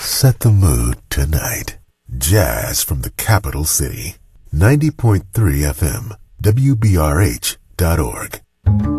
Set the mood tonight. Jazz from the capital city. 90.3 FM, WBRH.org.